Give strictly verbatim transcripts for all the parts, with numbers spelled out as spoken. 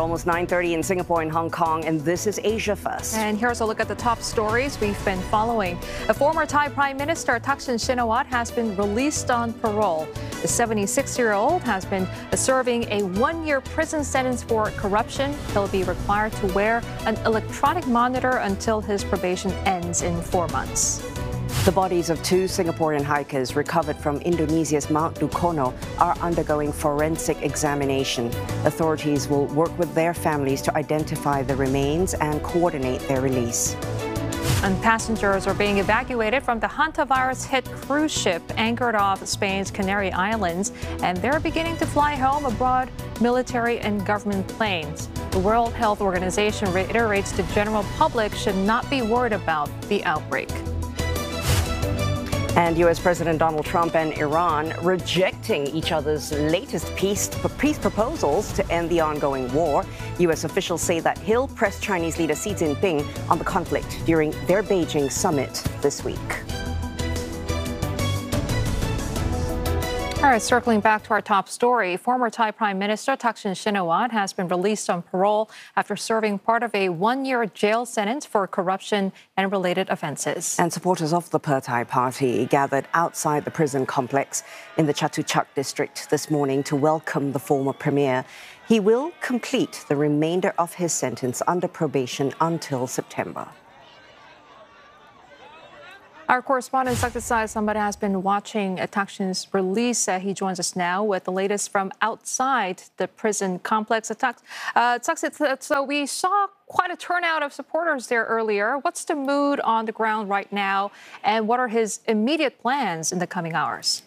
almost nine thirty in Singapore and Hong Kong, and this is Asia First. And here's a look at the top stories we've been following. A former Thai Prime Minister Thaksin Shinawatra has been released on parole. The seventy-six-year-old has been serving a one-year prison sentence for corruption. He'll be required to wear an electronic monitor until his probation ends in four months. The bodies of two Singaporean hikers recovered from Indonesia's Mount Dukono are undergoing forensic examination. Authorities will work with their families to identify the remains and coordinate their release. And passengers are being evacuated from the hantavirus-hit cruise ship anchored off Spain's Canary Islands, and they're beginning to fly home aboard military and government planes. The World Health Organization reiterates the general public should not be worried about the outbreak. And U S President Donald Trump and Iran rejecting each other's latest peace, peace proposals to end the ongoing war. U S officials say that he'll press Chinese leader Xi Jinping on the conflict during their Beijing summit this week. All right, circling back to our top story, former Thai Prime Minister Thaksin Shinawatra has been released on parole after serving part of a one-year jail sentence for corruption and related offences. And supporters of the Pheu Thai Party gathered outside the prison complex in the Chatuchak district this morning to welcome the former premier. He will complete the remainder of his sentence under probation until September. Our correspondent, Saksai Sambada, has been watching Thaksin's release. Uh, he joins us now with the latest from outside the prison complex. Uh, so we saw quite a turnout of supporters there earlier. What's the mood on the ground right now, and what are his immediate plans in the coming hours?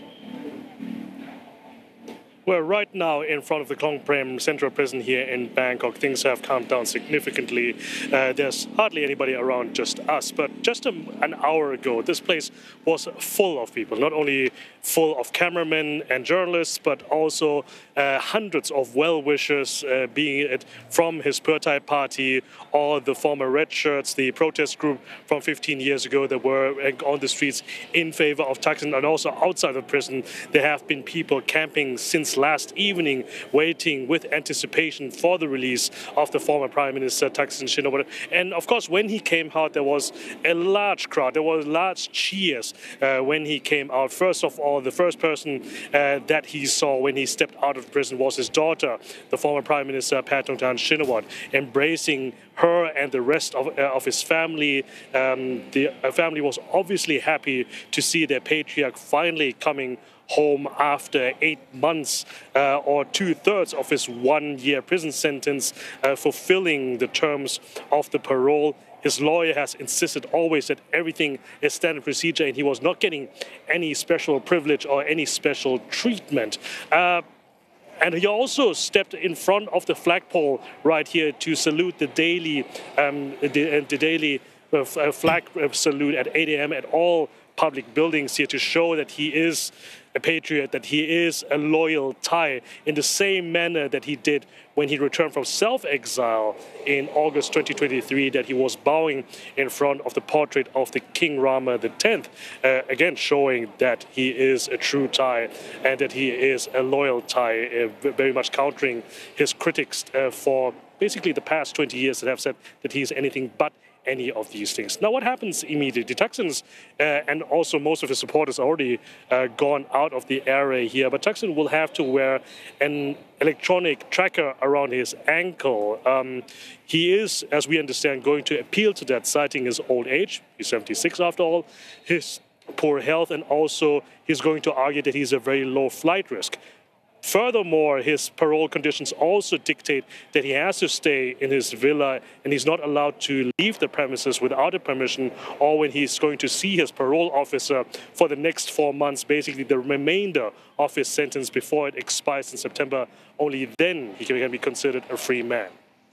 Well, right now in front of the Klong Prem Central Prison here in Bangkok, things have calmed down significantly. Uh, there's hardly anybody around, just us. But just a, an hour ago, this place was full of people, not only full of cameramen and journalists, but also uh, hundreds of well-wishers, uh, being it from his Pheu Thai Party or the former Red Shirts, the protest group from fifteen years ago that were on the streets in favor of Thaksin. And also outside the prison, there have been people camping since last evening, waiting with anticipation for the release of the former Prime Minister Thaksin Shinawatra. And of course, when he came out, there was a large crowd. There were large cheers uh, when he came out. First of all, the first person uh, that he saw when he stepped out of prison was his daughter, the former Prime Minister Paetongtarn Shinawatra, embracing her and the rest of, uh, of his family. Um, the uh, family was obviously happy to see their patriarch finally coming home after eight months uh, or two-thirds of his one-year prison sentence, uh, fulfilling the terms of the parole. His lawyer has insisted always that everything is standard procedure and he was not getting any special privilege or any special treatment. Uh, And he also stepped in front of the flagpole right here to salute the daily, um, the, the daily uh, flag salute at eight a m at all public buildings here to show that he is a patriot, that he is a loyal Thai, in the same manner that he did when he returned from self-exile in August twenty twenty-three, that he was bowing in front of the portrait of the King Rama the tenth, uh, again showing that he is a true Thai and that he is a loyal Thai, uh, very much countering his critics uh, for basically the past twenty years that have said that he is anything but any of these things. Now, what happens immediately? Thaksin's uh, and also most of his supporters are already uh, gone out of the area here, but Thaksin will have to wear an electronic tracker around his ankle. Um, he is, as we understand, going to appeal to that, citing his old age. He's seventy-six after all, his poor health, and also he's going to argue that he's a very low flight risk. Furthermore, his parole conditions also dictate that he has to stay in his villa and he's not allowed to leave the premises without a permission, or when he's going to see his parole officer for the next four months, basically the remainder of his sentence before it expires in September. Only then he can be considered a free man.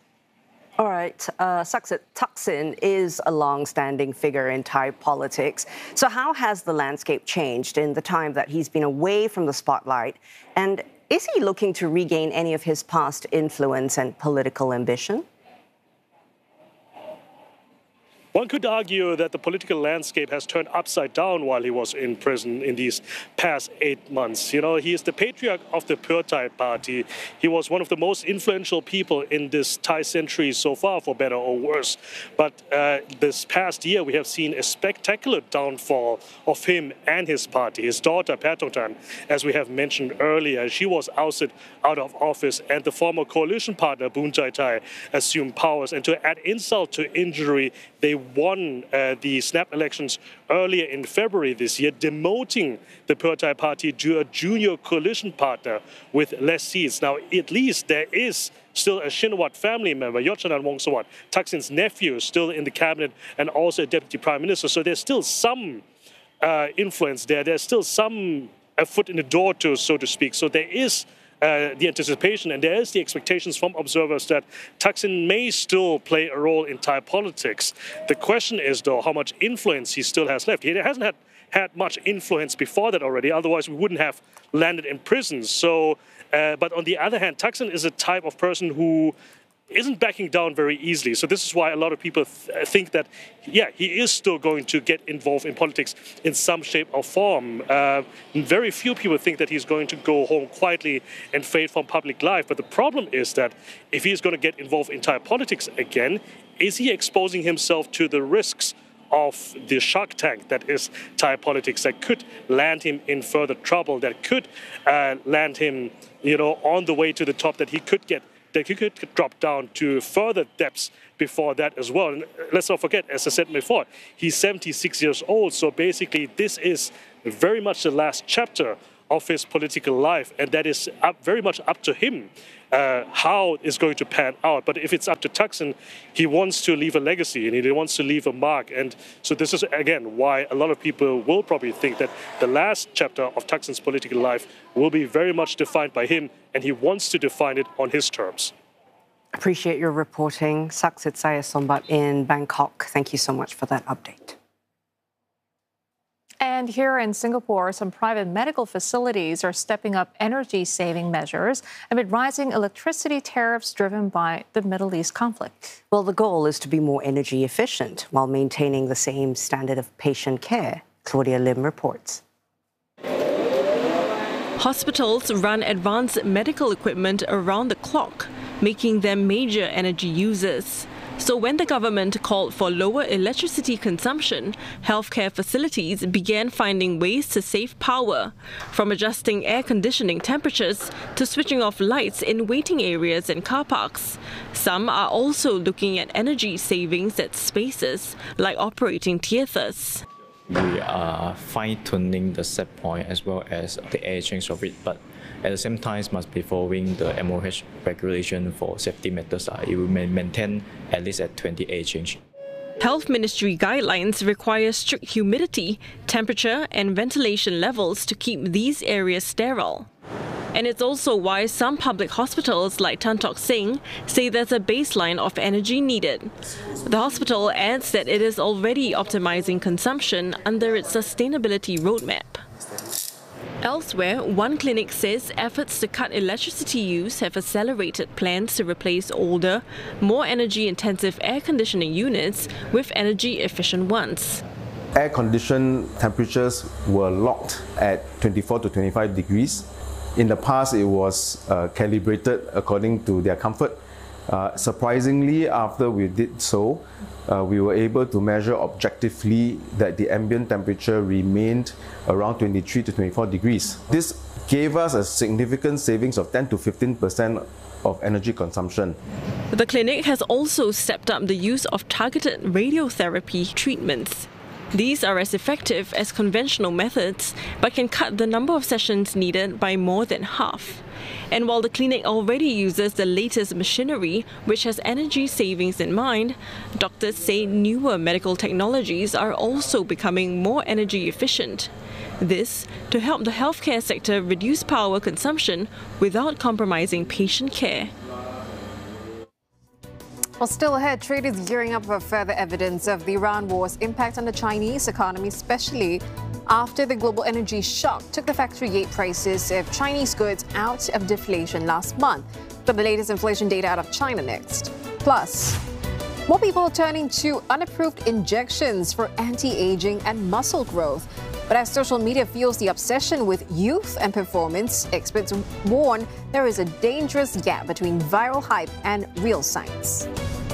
All right, uh, Thaksin is a long-standing figure in Thai politics. So how has the landscape changed in the time that he's been away from the spotlight? And is he looking to regain any of his past influence and political ambition? One could argue that the political landscape has turned upside down while he was in prison in these past eight months. You know, he is the patriarch of the Pheu Thai party. He was one of the most influential people in this Thai century so far, for better or worse. But uh, this past year, we have seen a spectacular downfall of him and his party. His daughter, Paetongtarn, as we have mentioned earlier, she was ousted out of office, and the former coalition partner, Boon Chye Thai, assumed powers. And to add insult to injury, they won uh, the snap elections earlier in February this year, demoting the Pheu Thai party to a junior coalition partner with less seats. Now, at least there is still a Shinawatra family member, Yotchanan Wongsuwat, Thaksin's nephew, still in the cabinet and also a deputy prime minister. So there's still some uh, influence there. There's still some a foot in the door, to so to speak. So there is Uh, the anticipation and there is the expectations from observers that Thaksin may still play a role in Thai politics. The question is, though, how much influence he still has left. He hasn't had, had much influence before that already, otherwise we wouldn't have landed in prison. So, uh, but on the other hand, Thaksin is a type of person who isn't backing down very easily. So this is why a lot of people th think that, yeah, he is still going to get involved in politics in some shape or form. Uh, very few people think that he's going to go home quietly and fade from public life. But the problem is that if he's going to get involved in Thai politics again, is he exposing himself to the risks of the shark tank that is Thai politics, that could land him in further trouble, that could uh, land him, you know, on the way to the top, that he could get that he could drop down to further depths before that as well. And let's not forget, as I said before, he's seventy-six years old. So basically, this is very much the last chapter of his political life, and that is up, very much up to him uh, how it's going to pan out. But if it's up to Thaksin, he wants to leave a legacy and he wants to leave a mark. And so this is, again, why a lot of people will probably think that the last chapter of Thaksin's political life will be very much defined by him, and he wants to define it on his terms. Appreciate your reporting. Saksit Sayasombat in Bangkok. Thank you so much for that update. And here in Singapore, some private medical facilities are stepping up energy-saving measures amid rising electricity tariffs driven by the Middle East conflict. Well, the goal is to be more energy efficient while maintaining the same standard of patient care. Claudia Lim reports. Hospitals run advanced medical equipment around the clock, making them major energy users. So when the government called for lower electricity consumption, healthcare facilities began finding ways to save power, from adjusting air conditioning temperatures to switching off lights in waiting areas and car parks. Some are also looking at energy savings at spaces, like operating theatres. We are fine-tuning the set point as well as the air change of it, but at the same time must be following the M O H regulation for safety matters. It will maintain at least at twenty air change. Health Ministry guidelines require strict humidity, temperature and ventilation levels to keep these areas sterile. And it's also why some public hospitals like Tan Tock Seng say there's a baseline of energy needed. The hospital adds that it is already optimizing consumption under its sustainability roadmap. Elsewhere, one clinic says efforts to cut electricity use have accelerated plans to replace older, more energy-intensive air conditioning units with energy-efficient ones. Air-conditioned temperatures were locked at twenty-four to twenty-five degrees. In the past, it was uh, calibrated according to their comfort. Uh, surprisingly, after we did so, uh, we were able to measure objectively that the ambient temperature remained around twenty-three to twenty-four degrees. This gave us a significant savings of ten to fifteen percent of energy consumption. The clinic has also stepped up the use of targeted radiotherapy treatments. These are as effective as conventional methods, but can cut the number of sessions needed by more than half. And while the clinic already uses the latest machinery, which has energy savings in mind, doctors say newer medical technologies are also becoming more energy efficient. This to help the healthcare sector reduce power consumption without compromising patient care. Well, still ahead, traders gearing up for further evidence of the Iran war's impact on the Chinese economy, especially after the global energy shock took the factory gate prices of Chinese goods out of deflation last month. But the latest inflation data out of China next. Plus, More people are turning to unapproved injections for anti-aging and muscle growth. But as social media fuels the obsession with youth and performance, experts warn there is a dangerous gap between viral hype and real science.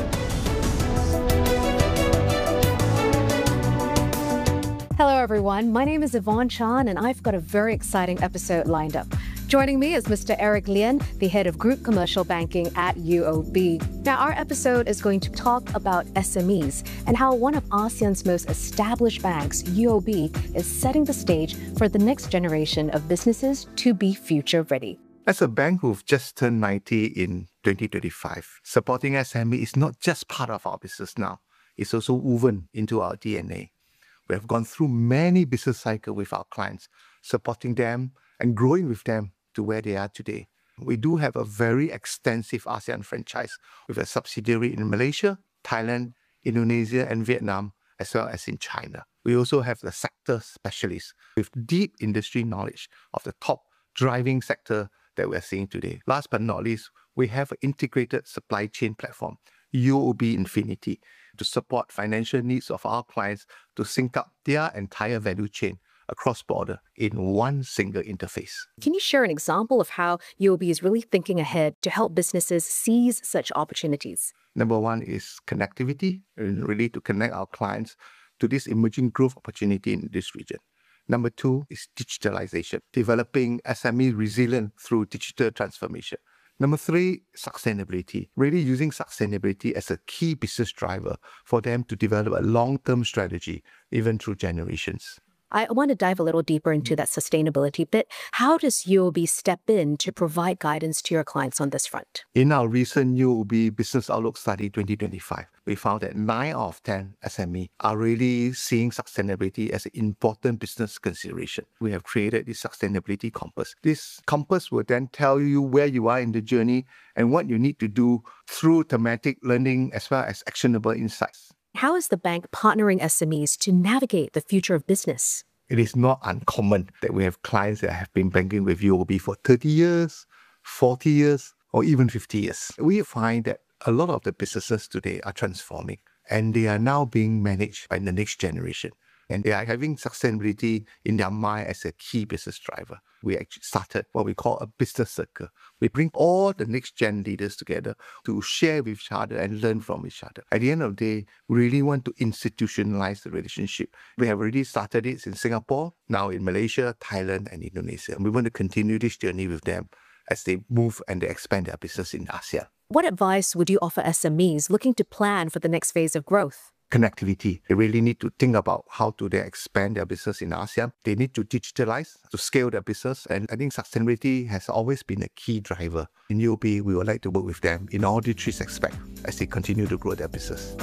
Hello, everyone. My name is Yvonne Chan, and I've got a very exciting episode lined up. Joining me is Mister Eric Lien, the head of Group Commercial Banking at U O B. Now, our episode is going to talk about S M Es and how one of ASEAN's most established banks, U O B, is setting the stage for the next generation of businesses to be future ready. As a bank who've just turned ninety in twenty twenty-five, supporting S M E is not just part of our business now, it's also woven into our D N A. We have gone through many business cycles with our clients, supporting them and growing with them to where they are today. We do have a very extensive ASEAN franchise with a subsidiary in Malaysia, Thailand, Indonesia, and Vietnam, as well as in China. We also have the sector specialists with deep industry knowledge of the top driving sector that we're seeing today. Last but not least, we have an integrated supply chain platform, U O B Infinity, to support financial needs of our clients to sync up their entire value chain across border in one single interface. Can you share an example of how U O B is really thinking ahead to help businesses seize such opportunities? Number one is connectivity, and really to connect our clients to this emerging growth opportunity in this region. Number two is digitalization, developing S M E resilience through digital transformation. Number three, sustainability, really using sustainability as a key business driver for them to develop a long-term strategy, even through generations. I want to dive a little deeper into that sustainability bit. How does U O B step in to provide guidance to your clients on this front? In our recent U O B Business Outlook Study twenty twenty-five, we found that nine out of ten S M E are really seeing sustainability as an important business consideration. We have created this sustainability compass. This compass will then tell you where you are in the journey and what you need to do through thematic learning as well as actionable insights. How is the bank partnering S M Es to navigate the future of business? It is not uncommon that we have clients that have been banking with U O B for thirty years, forty years, or even fifty years. We find that a lot of the businesses today are transforming, and they are now being managed by the next generation. And they are having sustainability in their mind as a key business driver. We actually started what we call a business circle. We bring all the next gen leaders together to share with each other and learn from each other. At the end of the day, we really want to institutionalize the relationship. We have already started it in Singapore, now in Malaysia, Thailand, and Indonesia. And we want to continue this journey with them as they move and they expand their business in ASEAN. What advice would you offer S M Es looking to plan for the next phase of growth? Connectivity. They really need to think about how to they expand their business in ASEAN. They need to digitalize to scale their business. And I think sustainability has always been a key driver. In U O B, we would like to work with them in all these three aspects as they continue to grow their business.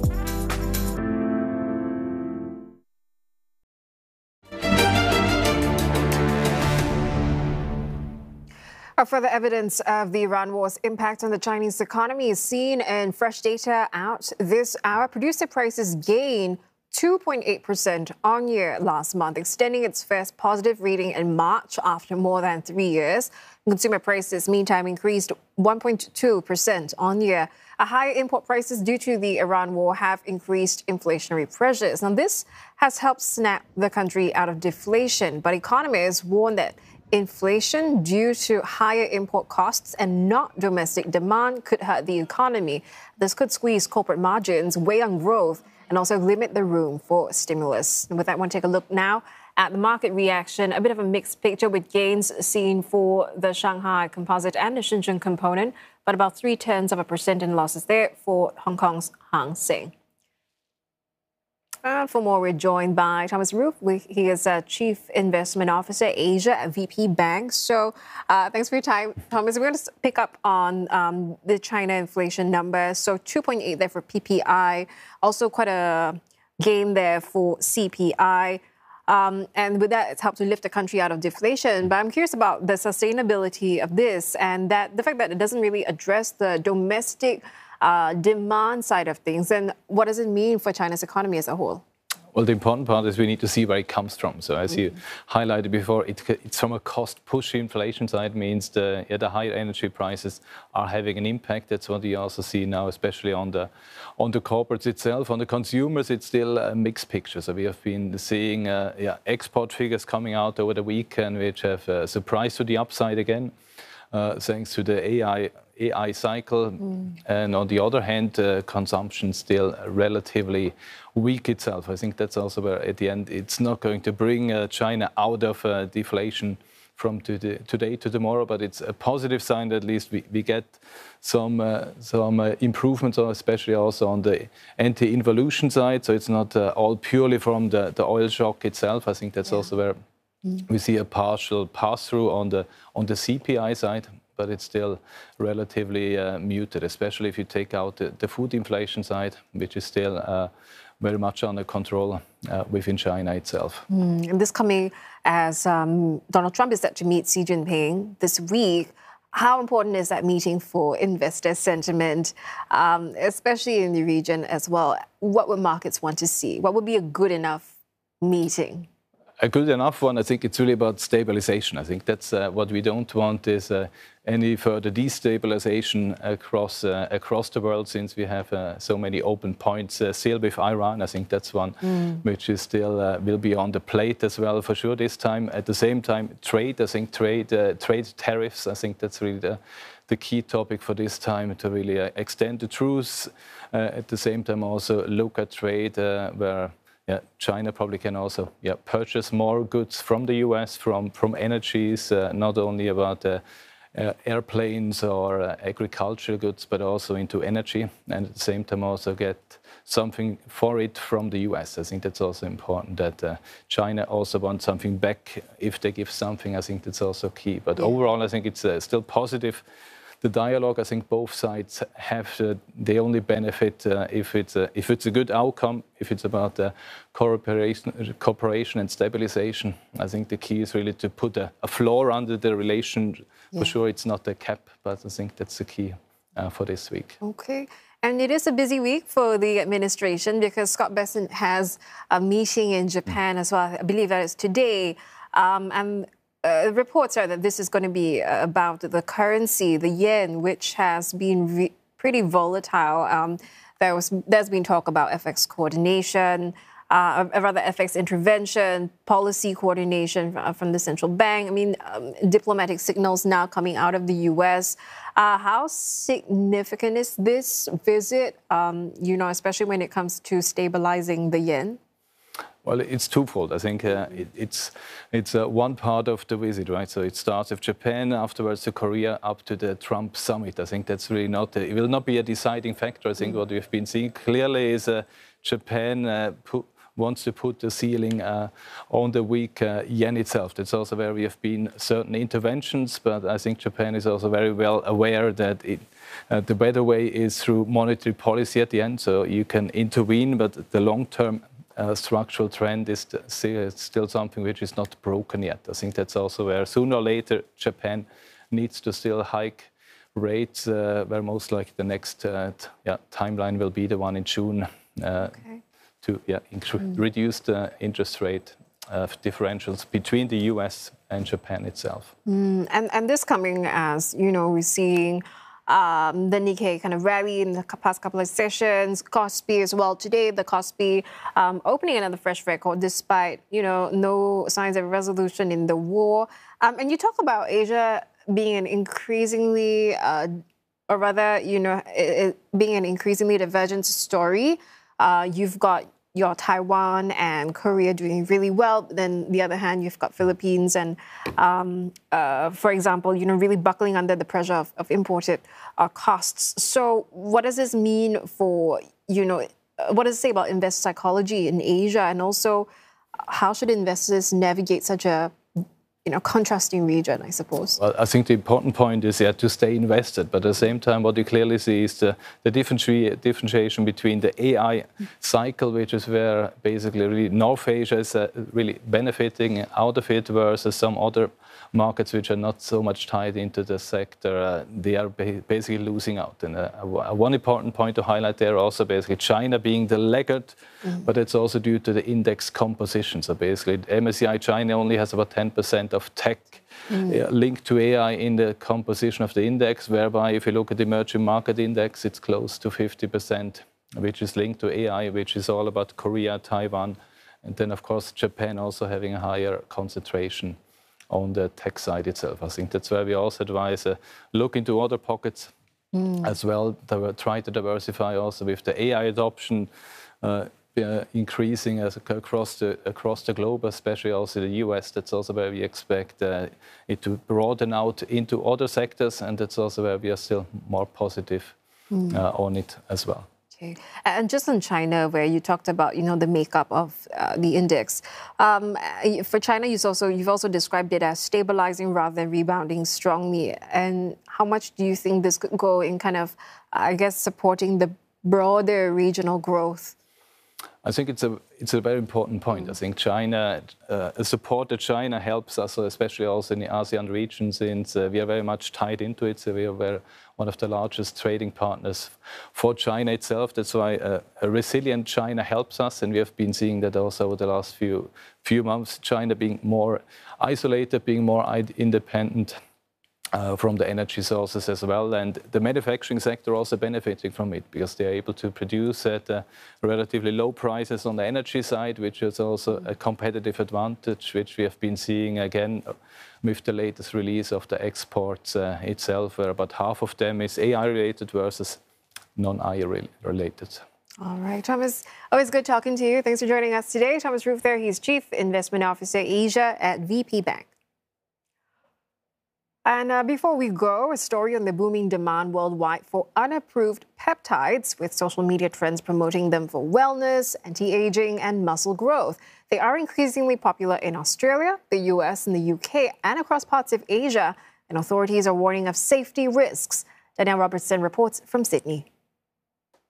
Further evidence of the Iran war's impact on the Chinese economy is seen in fresh data out this hour. Producer prices gained two point eight percent on year last month, extending its first positive reading in March after more than three years. Consumer prices, meantime, increased one point two percent on year. A higher import prices due to the Iran war have increased inflationary pressures. Now, this has helped snap the country out of deflation, but economists warn that inflation due to higher import costs and not domestic demand could hurt the economy. This could squeeze corporate margins, weigh on growth, and also limit the room for stimulus. And with that, I want to take a look now at the market reaction. A bit of a mixed picture with gains seen for the Shanghai Composite and the Shenzhen component, but about three tenths of a percent in losses there for Hong Kong's Hang Seng. Uh, for more, we're joined by Thomas Roof. He is a Chief Investment Officer, Asia at V P Bank. So uh, thanks for your time, Thomas. We're going to pick up on um, the China inflation number. So two point eight there for P P I. Also quite a gain there for C P I. Um, and with that, it's helped to lift the country out of deflation. But I'm curious about the sustainability of this and that the fact that it doesn't really address the domestic Uh, demand side of things, and what does it mean for China's economy as a whole? Well, the important part is we need to see where it comes from. So as you highlighted before, it, it's from a cost-push inflation side, means the, yeah, the higher energy prices are having an impact. That's what we also see now, especially on the on the corporates itself. On the consumers, it's still a mixed picture. So we have been seeing uh, yeah, export figures coming out over the weekend, which have uh, surprised to the upside again, uh, thanks to the A I A I cycle. Mm. And on the other hand, uh, consumption still relatively weak itself. I think that's also where, at the end, it's not going to bring uh, China out of uh, deflation from today, today to tomorrow, but it's a positive sign that at least we, we get some uh, some uh, improvements, especially also on the anti-involution side. So it's not uh, all purely from the, the oil shock itself. I think that's yeah. also where mm. we see a partial pass-through on the on the C P I side, but it's still relatively uh, muted, especially if you take out the, the food inflation side, which is still uh, very much under control uh, within China itself. Mm, and this coming as um, Donald Trump is set to meet Xi Jinping this week. How important is that meeting for investor sentiment, um, especially in the region as well? What would markets want to see? What would be a good enough meeting? A good enough one, I think it's really about stabilization. I think that's uh, what we don't want is uh, any further destabilization across uh, across the world, since we have uh, so many open points uh, still with Iran. I think that's one mm. which is still uh, will be on the plate as well for sure this time. At the same time, trade. I think trade uh, trade tariffs. I think that's really the, the key topic for this time, to really uh, extend the truce. Uh, at the same time, also look at trade uh, where. Yeah, China probably can also yeah, purchase more goods from the U S, from, from energies, uh, not only about uh, uh, airplanes or uh, agricultural goods, but also into energy, and at the same time also get something for it from the U S. I think that's also important, that uh, China also wants something back. If they give something, I think that's also key. But yeah. overall, I think it's uh, still positive. The dialogue, I think both sides have, uh, they only benefit uh, if it's a, if it's a good outcome, if it's about uh, cooperation, cooperation and stabilization. I think the key is really to put a, a floor under the relation. Yeah. For sure, it's not a cap, but I think that's the key uh, for this week. Okay. And it is a busy week for the administration because Scott Bessent has a meeting in Japan mm. as well. I believe that is today. Um, and Uh, reports are that this is going to be about the currency, the yen, which has been re- pretty volatile. Um, there was, there's been talk about F X coordination, uh, or rather F X intervention, policy coordination from the central bank. I mean, um, diplomatic signals now coming out of the U S. Uh, how significant is this visit, um, you know, especially when it comes to stabilizing the yen? Well, it's twofold. I think uh, it, it's it's uh, one part of the visit, right? So it starts with Japan, afterwards to Korea, up to the Trump summit. I think that's really not, a, it will not be a deciding factor. I think mm. what we've been seeing clearly is uh, Japan uh, put, wants to put the ceiling uh, on the weak uh, yen itself. That's also where we have been certain interventions, but I think Japan is also very well aware that it, uh, the better way is through monetary policy at the end. So you can intervene, but the long-term Uh, structural trend is still something which is not broken yet. I think that's also where sooner or later Japan needs to still hike rates, uh, where most likely the next uh, t- yeah, timeline will be the one in June uh, okay. to yeah, incre- mm. reduce the interest rate uh, differentials between the U S and Japan itself. Mm. And, and this coming as, you know, we're seeing Um, the Nikkei kind of rally in the past couple of sessions, Kospi as well. Today, the Kospi um, opening another fresh record despite, you know, no signs of resolution in the war. Um, and you talk about Asia being an increasingly, uh, or rather, you know, it, it being an increasingly divergent story. Uh, you've got your Taiwan and Korea doing really well. But then on the other hand, you've got Philippines and, um, uh, for example, you know, really buckling under the pressure of, of imported uh, costs. So what does this mean for, you know, what does it say about investor psychology in Asia? And also, how should investors navigate such a, you know, contrasting region, I suppose? Well, I think the important point is yeah, to stay invested, but at the same time, what you clearly see is the, the differentiation between the A I cycle, which is where basically really North Asia is uh, really benefiting out of it, versus some other markets which are not so much tied into the sector, uh, they are ba- basically losing out. And uh, one important point to highlight there also basically China being the laggard, mm-hmm. but it's also due to the index composition. So basically M S C I China only has about ten percent of tech mm. uh, linked to A I in the composition of the index, whereby if you look at the emerging market index, it's close to fifty percent, which is linked to A I, which is all about Korea, Taiwan, and then of course Japan also having a higher concentration on the tech side itself. I think that's where we also advise uh, look into other pockets mm. as well. Try to diversify also with the A I adoption uh, uh, increasing as across the across the globe, especially also the U S. That's also where we expect uh, it to broaden out into other sectors, and that's also where we are still more positive mm. uh, on it as well. Okay. And just on China, where you talked about, you know, the makeup of uh, the index. Um, for China, you've also, you've also described it as stabilizing rather than rebounding strongly. And how much do you think this could go in kind of, I guess, supporting the broader regional growth? I think it's a it's a very important point. I think China, uh, support that China helps us, especially also in the ASEAN region, since uh, we are very much tied into it. So we are very, one of the largest trading partners for China itself. That's why uh, a resilient China helps us, and we have been seeing that also over the last few few months. China being more isolated, being more independent. Uh, from the energy sources as well, and the manufacturing sector also benefiting from it because they are able to produce at uh, relatively low prices on the energy side, which is also a competitive advantage, which we have been seeing again with the latest release of the exports uh, itself, where about half of them is A I related versus non-A I related. All right, Thomas, always good talking to you. Thanks for joining us today. Thomas Roof there, he's Chief Investment Officer Asia at V P Bank. And uh, before we go, a story on the booming demand worldwide for unapproved peptides, with social media trends promoting them for wellness, anti-aging, and muscle growth. They are increasingly popular in Australia, the U S, and the U K, and across parts of Asia. And authorities are warning of safety risks. Danielle Robertson reports from Sydney.